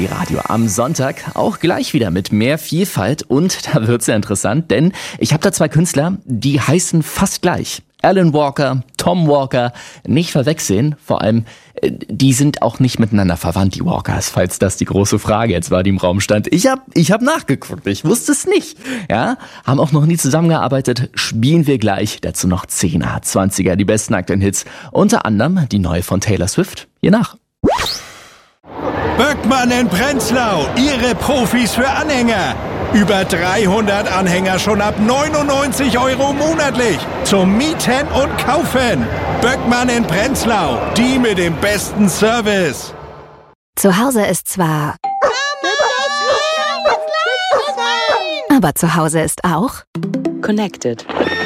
BB Radio am Sonntag auch gleich wieder mit mehr Vielfalt und da wird's ja interessant, denn ich habe da zwei Künstler, die heißen fast gleich. Alan Walker, Tom Walker, nicht verwechseln, vor allem, die sind auch nicht miteinander verwandt, die Walkers, falls das die große Frage jetzt war, die im Raum stand. Ich hab nachgeguckt, ich wusste es nicht, ja, haben auch noch nie zusammengearbeitet, spielen wir gleich, dazu noch 10er, 20er, die besten aktuellen Hits, unter anderem die neue von Taylor Swift, hier nach. Böckmann in Prenzlau, Ihre Profis für Anhänger. Über 300 Anhänger schon ab 99 € monatlich. Zum Mieten und Kaufen. Böckmann in Prenzlau, die mit dem besten Service. Zu Hause ist zwar... aber zu Hause ist auch... Connected.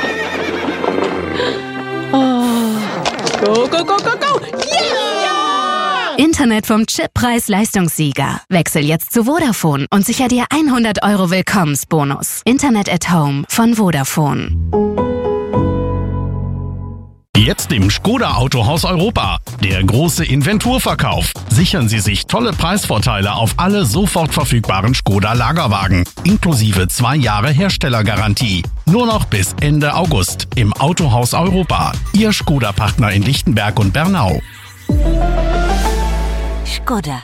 Oh. Go, go, go, go, go! Yeah! Internet vom Chip-Preis-Leistungssieger. Wechsel jetzt zu Vodafone und sicher dir 100 € Willkommensbonus. Internet at Home von Vodafone. Jetzt im Škoda Autohaus Europa. Der große Inventurverkauf. Sichern Sie sich tolle Preisvorteile auf alle sofort verfügbaren Škoda Lagerwagen. Inklusive 2 Jahre Herstellergarantie. Nur noch bis Ende August im Autohaus Europa. Ihr Škoda-Partner in Lichtenberg und Bernau. Škoda.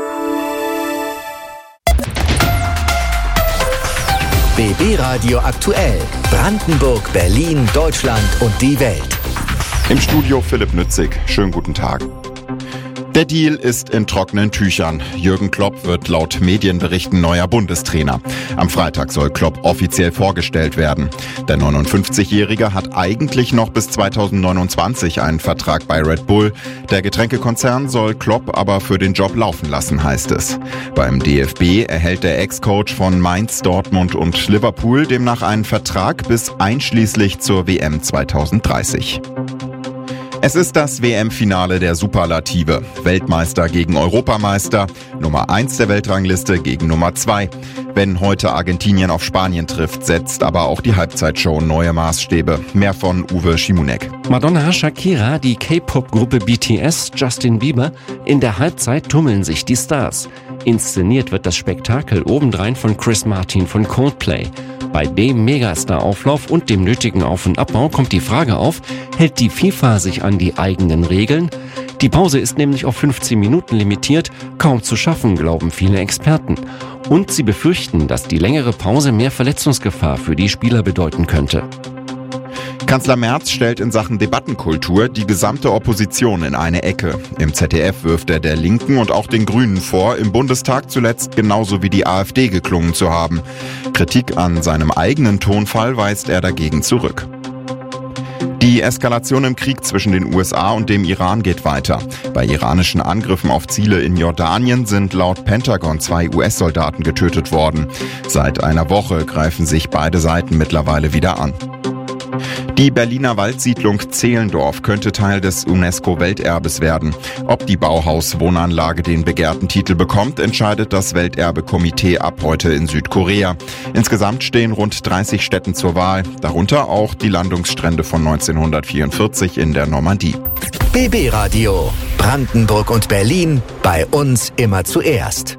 BB Radio aktuell. Brandenburg, Berlin, Deutschland und die Welt. Im Studio Philipp Nützig. Schönen guten Tag. Der Deal ist in trockenen Tüchern. Jürgen Klopp wird laut Medienberichten neuer Bundestrainer. Am Freitag soll Klopp offiziell vorgestellt werden. Der 59-Jährige hat eigentlich noch bis 2029 einen Vertrag bei Red Bull. Der Getränkekonzern soll Klopp aber für den Job laufen lassen, heißt es. Beim DFB erhält der Ex-Coach von Mainz, Dortmund und Liverpool demnach einen Vertrag bis einschließlich zur WM 2030. Es ist das WM-Finale der Superlative. Weltmeister gegen Europameister, Nummer 1 der Weltrangliste gegen Nummer 2. Wenn heute Argentinien auf Spanien trifft, setzt aber auch die Halbzeitshow neue Maßstäbe. Mehr von Uwe Schimonek. Madonna, Shakira, die K-Pop-Gruppe BTS, Justin Bieber. In der Halbzeit tummeln sich die Stars. Inszeniert wird das Spektakel obendrein von Chris Martin von Coldplay. Bei dem Megastar-Auflauf und dem nötigen Auf- und Abbau kommt die Frage auf, hält die FIFA sich an die eigenen Regeln? Die Pause ist nämlich auf 15 Minuten limitiert, kaum zu schaffen, glauben viele Experten. Und sie befürchten, dass die längere Pause mehr Verletzungsgefahr für die Spieler bedeuten könnte. Kanzler Merz stellt in Sachen Debattenkultur die gesamte Opposition in eine Ecke. Im ZDF wirft er der Linken und auch den Grünen vor, im Bundestag zuletzt genauso wie die AfD geklungen zu haben. Kritik an seinem eigenen Tonfall weist er dagegen zurück. Die Eskalation im Krieg zwischen den USA und dem Iran geht weiter. Bei iranischen Angriffen auf Ziele in Jordanien sind laut Pentagon 2 US-Soldaten getötet worden. Seit einer Woche greifen sich beide Seiten mittlerweile wieder an. Die Berliner Waldsiedlung Zehlendorf könnte Teil des UNESCO-Welterbes werden. Ob die Bauhaus-Wohnanlage den begehrten Titel bekommt, entscheidet das Welterbe-Komitee ab heute in Südkorea. Insgesamt stehen rund 30 Stätten zur Wahl, darunter auch die Landungsstrände von 1944 in der Normandie. BB Radio. Brandenburg und Berlin. Bei uns immer zuerst.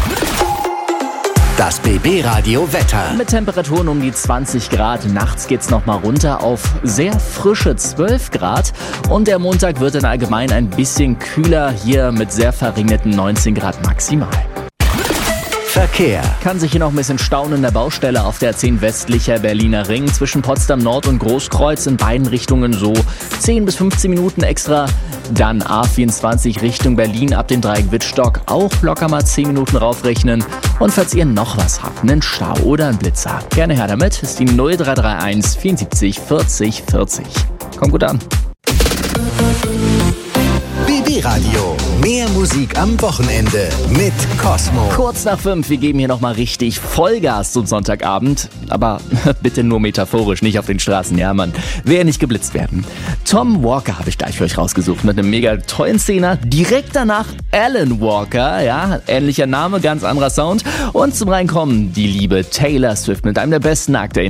Das BB Radio Wetter. Mit Temperaturen um die 20 Grad. Nachts geht's nochmal runter auf sehr frische 12 Grad. Und der Montag wird dann allgemein ein bisschen kühler. Hier mit sehr verringerten 19 Grad maximal. Verkehr. Kann sich hier noch ein bisschen stauen in der Baustelle auf der 10 westlicher Berliner Ring zwischen Potsdam Nord und Großkreuz in beiden Richtungen so 10 bis 15 Minuten extra. Dann A24 Richtung Berlin ab dem Dreieck Wittstock auch locker mal 10 Minuten raufrechnen. Und falls ihr noch was habt, einen Stau oder einen Blitzer, gerne her damit, ist die 0331 74 40 40. Kommt gut an. BB Radio. Mehr Musik am Wochenende mit Cosmo. Kurz nach 5, wir geben hier nochmal richtig Vollgas zum Sonntagabend. Aber bitte nur metaphorisch, nicht auf den Straßen. Ja, Mann, will ja nicht geblitzt werden. Tom Walker habe ich gleich für euch rausgesucht mit einem mega tollen Szene. Direkt danach Alan Walker, ja, ähnlicher Name, ganz anderer Sound. Und zum Reinkommen die liebe Taylor Swift mit einem der besten aktuellen